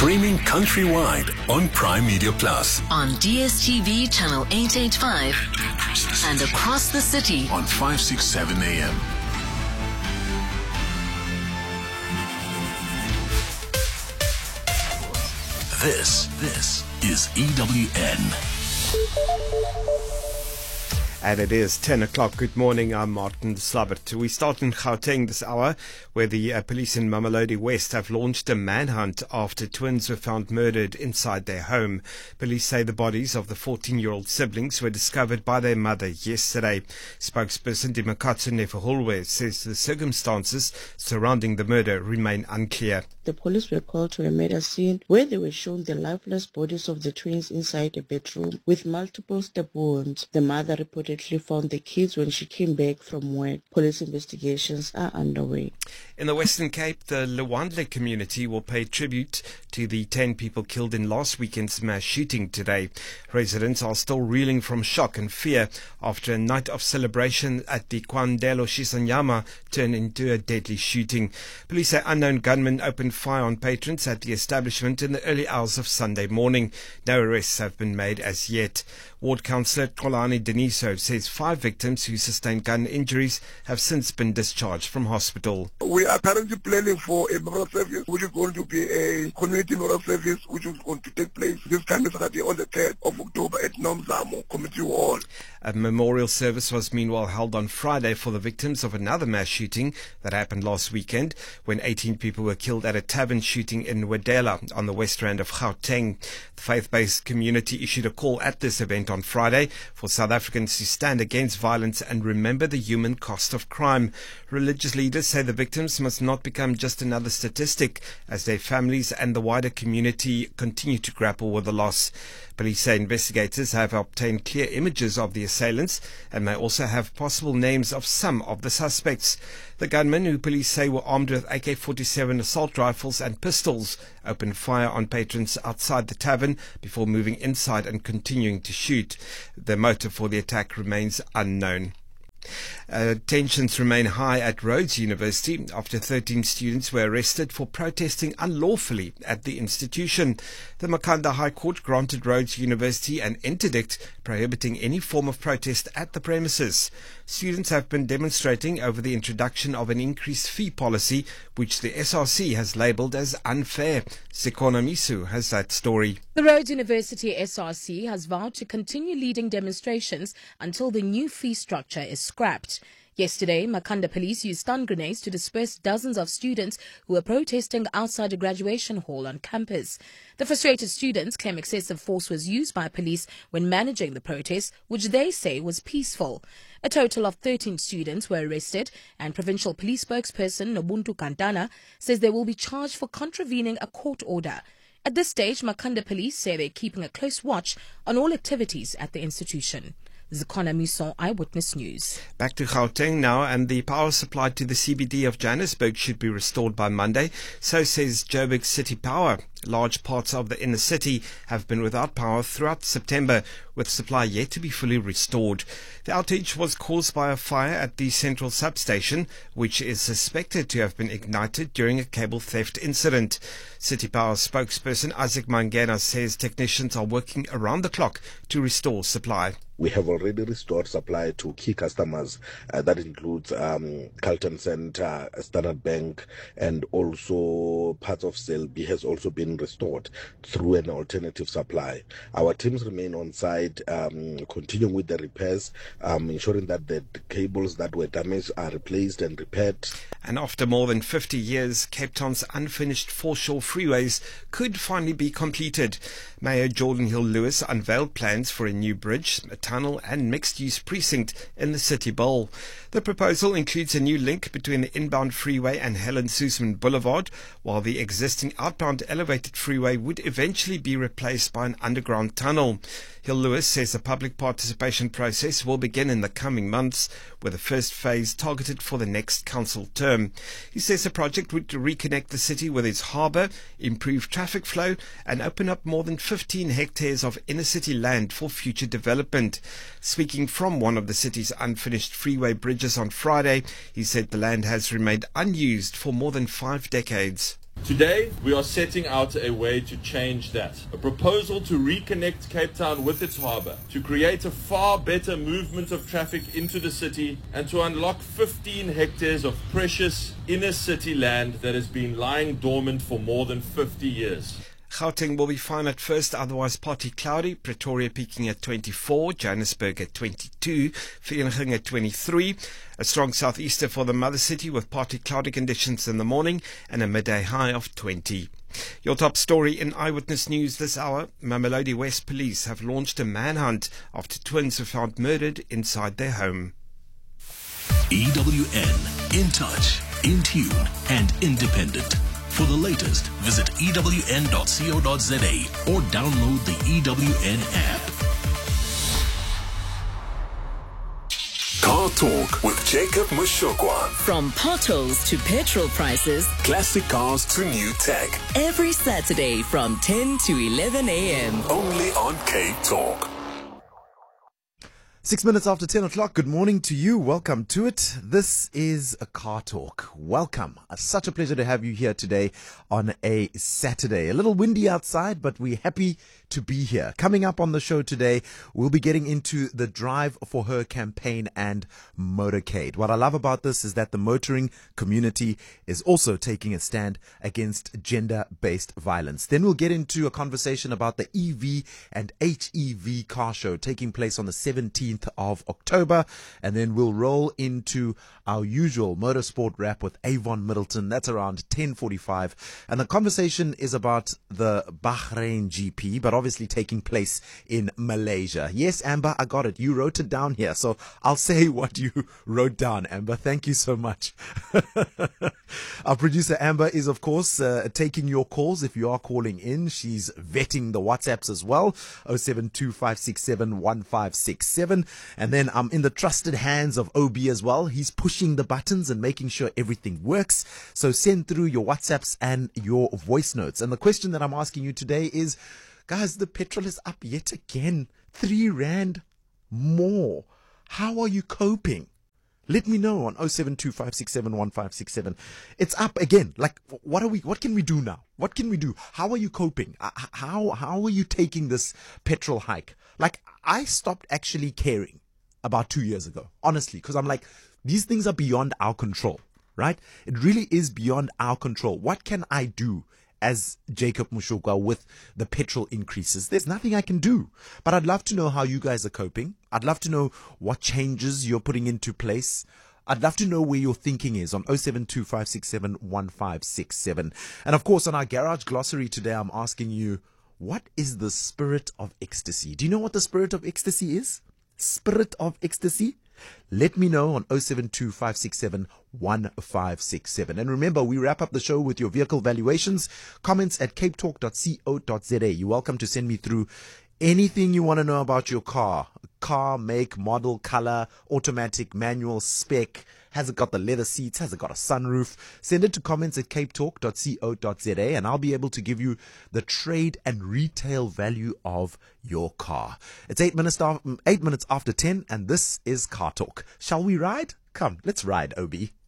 Streaming countrywide on Prime Media Plus. On DSTV channel 885 and across the city on 567 AM. This is EWN. And it is 10 o'clock. Good morning, I'm Martin Slabbert. We start in Gauteng this hour, where the police in Mamelodi West have launched a manhunt after twins were found murdered inside their home. Police say the bodies of the 14-year-old siblings were discovered by their mother yesterday. Spokesperson Dimakatsu Nefuhulwe says the circumstances surrounding the murder remain unclear. The police were called to a murder scene where they were shown the lifeless bodies of the twins inside a bedroom with multiple stab wounds. The mother reportedly found the kids when she came back from work. Police investigations are underway. In the Western Cape, the Lwandle community will pay tribute to the 10 people killed in last weekend's mass shooting today. Residents are still reeling from shock and fear after a night of celebration at the Kwandelo Shisanyama turned into a deadly shooting. Police say unknown gunmen opened fire on patrons at the establishment in the early hours of Sunday morning. No arrests have been made as yet. Ward Councillor Xolani Deniso says 5 victims who sustained gun injuries have since been discharged from hospital. We are currently planning for a memorial service, which is going to be a community memorial service, which is going to take place this coming Saturday on the 3rd of October at Nomzamo Community Hall. A memorial service was meanwhile held on Friday for the victims of another mass shooting that happened last weekend when 18 people were killed at a tavern shooting in Wedela on the west rand of Gauteng. The faith-based community issued a call at this event on Friday for South Africans to stand against violence and remember the human cost of crime. Religious leaders say the victims must not become just another statistic as their families and the wider community continue to grapple with the loss. Police say investigators have obtained clear images of the assailants and may also have possible names of some of the suspects. The gunmen, who police say were armed with AK-47 assault rifles and pistols, opened fire on patrons outside the tavern before moving inside and continuing to shoot. The motive for the attack remains unknown. Tensions remain high at Rhodes University after 13 students were arrested for protesting unlawfully at the institution. The Makhanda High Court granted Rhodes University an interdict prohibiting any form of protest at the premises. Students have been demonstrating over the introduction of an increased fee policy, which the SRC has labelled as unfair. Sikona Misu has that story. The Rhodes University SRC has vowed to continue leading demonstrations until the new fee structure is scrapped. Yesterday, Makhanda police used stun grenades to disperse dozens of students who were protesting outside a graduation hall on campus. The frustrated students claim excessive force was used by police when managing the protest, which they say was peaceful. A total of 13 students were arrested, and provincial police spokesperson Nobuntu Kantana says they will be charged for contravening a court order. At this stage, Makhanda police say they're keeping a close watch on all activities at the institution. Zikona Mison, Eyewitness News. Back to Gauteng now, and the power supply to the CBD of Johannesburg should be restored by Monday. So says Joburg City Power. Large parts of the inner city have been without power throughout September, with supply yet to be fully restored. The outage was caused by a fire at the central substation, which is suspected to have been ignited during a cable theft incident. City Power spokesperson Isaac Mangena says technicians are working around the clock to restore supply. We have already restored supply to key customers. That includes Carlton Center, Standard Bank, and also parts of Selby has also been restored through an alternative supply. Our teams remain on site, continuing with the repairs, ensuring that the cables that were damaged are replaced and repaired. And after more than 50 years, Cape Town's unfinished foreshore freeways could finally be completed. Mayor Jordan Hill-Lewis unveiled plans for a new bridge, a tunnel and mixed-use precinct in the City Bowl. The proposal includes a new link between the inbound freeway and Helen Suzman Boulevard, while the existing outbound elevated freeway would eventually be replaced by an underground tunnel. Hill-Lewis says the public participation process will begin in the coming months, with the first phase targeted for the next council term. He says the project would reconnect the city with its harbour, improve traffic flow and open up more than 15 hectares of inner city land for future development. Speaking from one of the city's unfinished freeway bridges on Friday, he said the land has remained unused for more than 5 decades. Today, we are setting out a way to change that. A proposal to reconnect Cape Town with its harbour, to create a far better movement of traffic into the city, and to unlock 15 hectares of precious inner city land that has been lying dormant for more than 50 years. Gauteng will be fine at first, otherwise partly cloudy. Pretoria peaking at 24, Johannesburg at 22, Vereeniging at 23. A strong southeaster for the mother city with partly cloudy conditions in the morning and a midday high of 20. Your top story in Eyewitness News this hour: Mamelodi West Police have launched a manhunt after twins were found murdered inside their home. EWN, in touch, in tune, and independent. For the latest, visit ewn.co.za or download the EWN app. Car Talk with Jacob Mashokwa. From potholes to petrol prices, Classic cars to new tech. every Saturday from 10 to 11 a.m. Only on Cape Talk. 6 minutes after 10 o'clock. Good morning to you. Welcome to it. This is a Car Talk. Welcome. Such a pleasure to have you here today on a Saturday. A little windy outside, but we're happy to be here. Coming up on the show today, we'll be getting into the Drive for Her campaign and motorcade. What I love about this is that the motoring community is also taking a stand against gender-based violence. Then we'll get into a conversation about the EV and HEV car show taking place on the 17th of October, and then we'll roll into our usual motorsport wrap with Avon Middleton. That's around 10:45, and the conversation is about the Bahrain GP, but obviously taking place in Malaysia. Yes, Amber, I got it. You wrote it down here, so I'll say what you wrote down, Amber. Thank you so much. Our producer Amber is, of course, taking your calls if you are calling in. She's vetting the WhatsApps as well, 0725671567. And then I'm in the trusted hands of OB as well. He's pushing the buttons and making sure everything works. So send through your WhatsApps and your voice notes. And the question that I'm asking you today is, guys, the petrol is up yet again. 3 Rand more. How are you coping? Let me know on 0725671567. It's up again. Like, what can we do now? What can we do? How are you coping? How are you taking this petrol hike? Like, I stopped actually caring about 2 years ago, honestly, because I'm like, these things are beyond our control, right? It really is beyond our control. What can I do as Jacob Mashokwa with the petrol increases? There's nothing I can do. But I'd love to know how you guys are coping. I'd love to know what changes you're putting into place. I'd love to know where your thinking is on 0725671567. And of course, on our Garage Glossary today, I'm asking you, what is the spirit of ecstasy? Do you know what the spirit of ecstasy is? Spirit of ecstasy? Let me know on 0725671567. And remember, we wrap up the show with your vehicle valuations. Comments at capetalk.co.za. You're welcome to send me through anything you want to know about your car. Car, make, model, color, automatic, manual, spec. Has it got the leather seats? Has it got a sunroof? Send it to comments at capetalk.co.za, and I'll be able to give you the trade and retail value of your car. It's 8 minutes after 10, and this is Car Talk. Shall we ride? Come, let's ride, OB.